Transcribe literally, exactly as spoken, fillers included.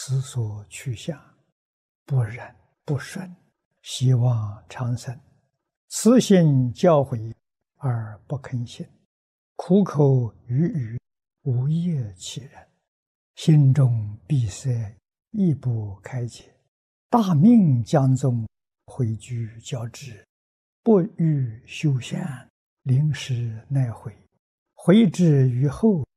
思索去向，不忍不顺，希望长生。慈心教诲而不肯行，苦口语语，无业其人。心中闭塞，亦不开解。大命将宗，回居交之，不欲修宪，临时奈悔。回之于后，